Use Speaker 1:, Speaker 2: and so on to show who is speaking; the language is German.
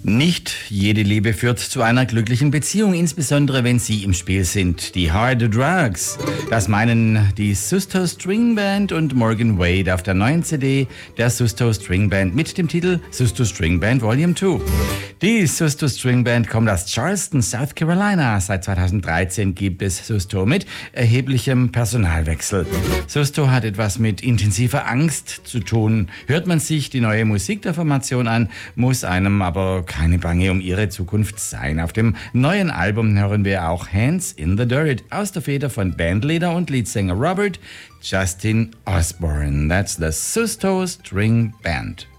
Speaker 1: Nicht jede Liebe führt zu einer glücklichen Beziehung, insbesondere wenn sie im Spiel sind. Die Hard Drugs. Das meinen die Susto String Band und Morgan Wade auf der neuen CD der Susto String Band mit dem Titel Susto String Band Volume 2. Die Susto String Band kommt aus Charleston, South Carolina. Seit 2013 gibt es Susto mit erheblichem Personalwechsel. Susto hat etwas mit intensiver Angst zu tun. Hört man sich die neue Musik der Formation an, muss einem aber keine Bange um ihre Zukunft sein. Auf dem neuen Album hören wir auch Hands in the Dirt aus der Feder von Bandleader und Leadsänger Robert Justin Osborne. That's the Susto String Band.